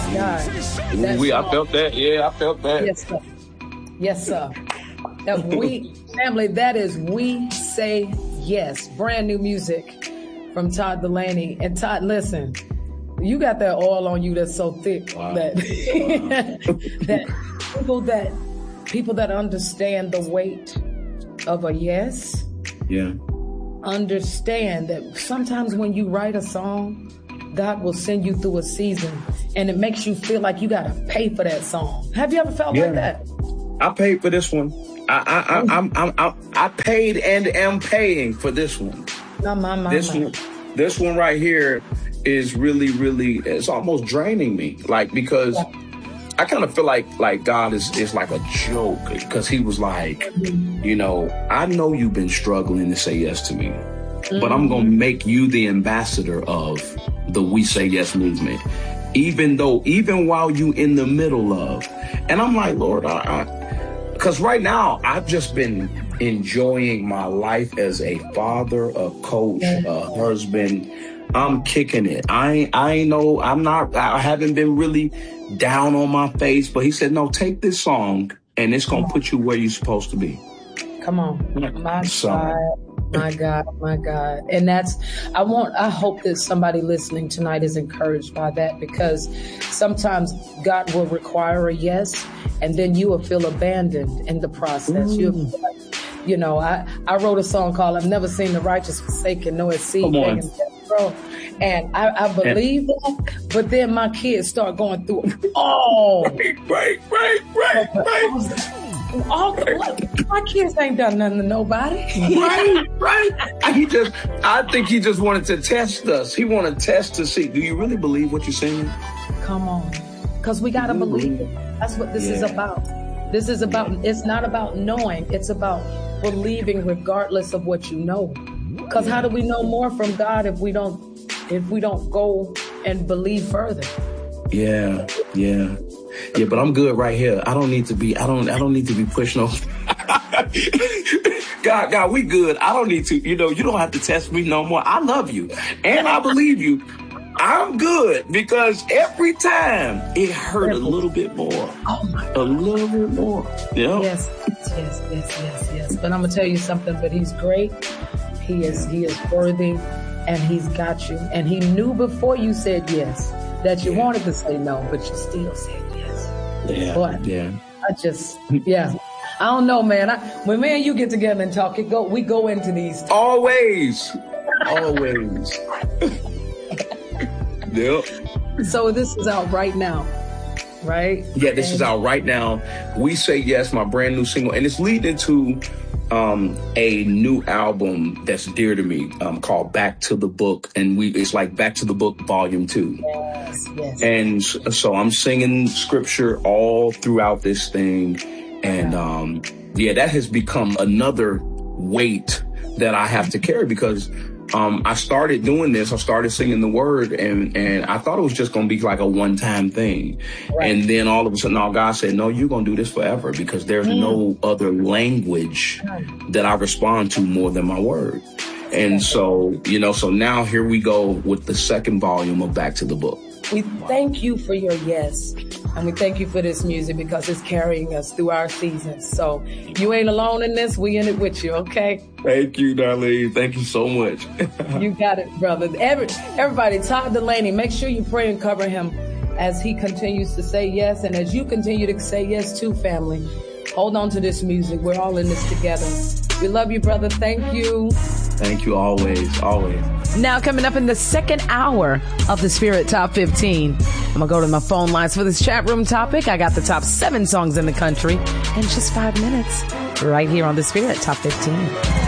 God. I felt that. Yeah, I felt that. Yes, sir. Yes, sir. Family, that is We Say Yes. Brand new music from Todd Dulaney. And Todd, listen, you got that oil on you that's so thick that that people that understand the weight of a yes, understand that sometimes when you write a song, God will send you through a season and it makes you feel like you got to pay for that song. Have you ever felt like that? I paid for this one. I paid and am paying for this one. This one right here is really, it's almost draining me. Like, because I kind of feel like God is like a joke, because he was like, you know, I know you've been struggling to say yes to me, but I'm going to make you the ambassador of the We Say Yes movement, even while you in the middle of. And I'm like, Lord, because right now I've just been enjoying my life as a father, a coach, a husband. I'm kicking it. I haven't been really down on my face, but he said, no, take this song and it's going to put you where you're supposed to be. Come on. My God. And I hope that somebody listening tonight is encouraged by that, because sometimes God will require a yes and then you will feel abandoned in the process. You'll feel like, you know, I wrote a song called I've Never Seen the Righteous Forsaken, Nor His Seed Begging Bread. And I believe that, but then my kids start going through Right. My kids ain't done nothing to nobody. Right. I think he just wanted to test us. He wanted to test to see, do you really believe what you're saying? Come on. Because we got to believe it. That's what this is about. This is about, it's not about knowing. It's about believing regardless of what you know. Because how do we know more from God if we don't go and believe further? Yeah, but I'm good right here. I don't need to be pushing on. God, we good. I don't need to, you don't have to test me no more. I love you and I believe you. I'm good, because every time it hurt a little bit more. Oh my God. A little bit more. Yeah. Yes. But I'm gonna tell you something, but he's great. He is worthy, and he's got you. And he knew before you said yes that you wanted to say no, but you still said yes. Yeah. But I don't know, man. When me and you get together and talk, we go into these. Always. Yep. So this is out right now, right? Yeah, this is out right now. We Say Yes, my brand new single, and it's leading to a new album that's dear to me, called Back to the Book, and it's like Back to the Book Volume 2. Yes. And so I'm singing scripture all throughout this thing, and that has become another weight that I have to carry, because I started doing this. I started singing the word, and I thought it was just going to be like a one-time thing. Right. And then all of a sudden, God said, no, you're going to do this forever, because there's no other language that I respond to more than my word. And so now here we go with the second volume of Back to the Book. We thank you for your yes. And we thank you for this music, because it's carrying us through our seasons. So you ain't alone in this. We in it with you, okay? Thank you, Darlene. Thank you so much. You got it, brother. Everybody, Todd Dulaney, make sure you pray and cover him as he continues to say yes. And as you continue to say yes too, family, hold on to this music. We're all in this together. We love you, brother. Thank you. Thank you always. Now, coming up in the second hour of the Spirit Top 15, I'm going to go to my phone lines for this chat room topic. I got the top 7 songs in the country in just 5 minutes right here on the Spirit Top 15.